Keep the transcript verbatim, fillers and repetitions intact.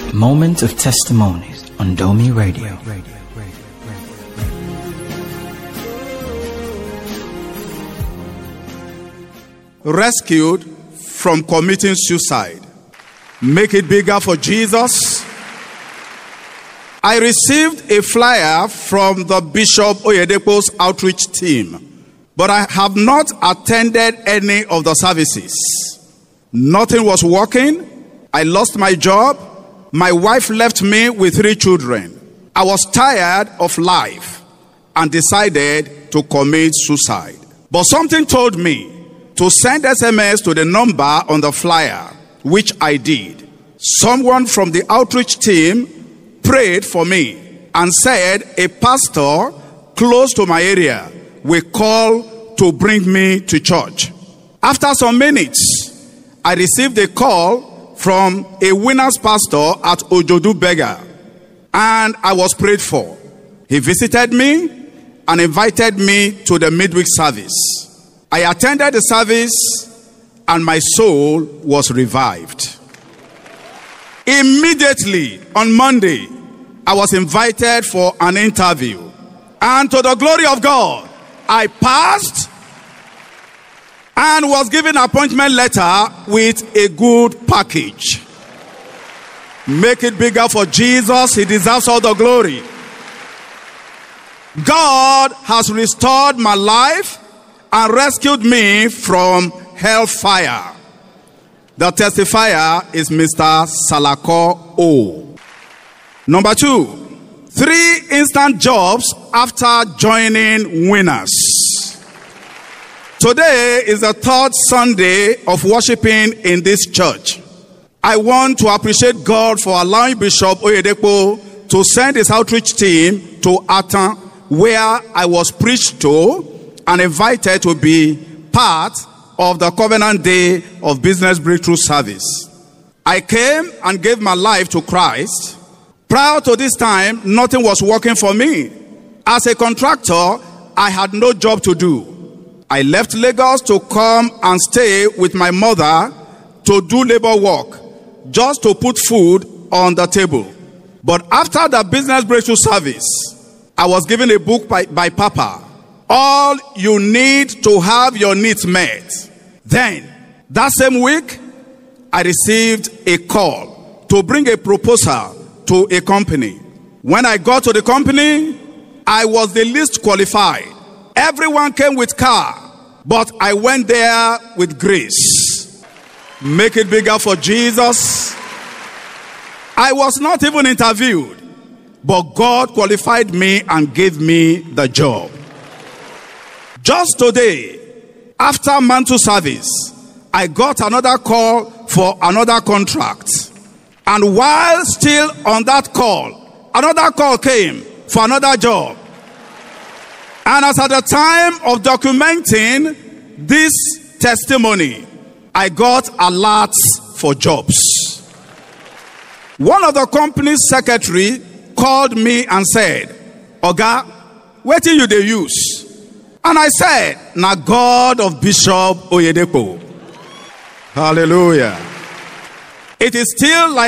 Moment of Testimonies on Domi Radio. Rescued from committing suicide. Make it bigger for Jesus. I received a flyer from the Bishop Oyedepo's outreach team, but I have not attended any of the services. Nothing was working. I lost my job. My wife left me with three children. I was tired of life and decided to commit suicide. But something told me to send S M S to the number on the flyer, which I did. Someone from the outreach team prayed for me and said a pastor close to my area will call to bring me to church. After some minutes, I received a call from a winner's pastor at Ojodu Beggar, and I was prayed for. He visited me and invited me to the midweek service. I attended the service and my soul was revived. Immediately on Monday, I was invited for an interview. And to the glory of God, I passed and was given an appointment letter with a good package. Make it bigger for Jesus. He deserves all the glory. God has restored my life and rescued me from hellfire. The testifier is Mister Salako O. Number two, three instant jobs after joining Winners. Today is the third Sunday of worshiping in this church. I want to appreciate God for allowing Bishop Oyedepo to send his outreach team to Atan, where I was preached to and invited to be part of the Covenant Day of Business Breakthrough service. I came and gave my life to Christ. Prior to this time, nothing was working for me. As a contractor, I had no job to do. I left Lagos to come and stay with my mother to do labor work, just to put food on the table. But after the Business Breakthrough service, I was given a book by, by Papa. All you need to have your needs met. Then, that same week, I received a call to bring a proposal to a company. When I got to the company, I was the least qualified. Everyone came with car, but I went there with grace. Make it bigger for Jesus. I was not even interviewed, but God qualified me and gave me the job. Just today, after mantle service, I got another call for another contract. And while still on that call, another call came for another job. And as at the time of documenting this testimony, I got alerts for jobs. One of the company's secretary called me and said, "Oga, what do you dey use?" And I said, "Na God of Bishop Oyedepo." Hallelujah. It is still like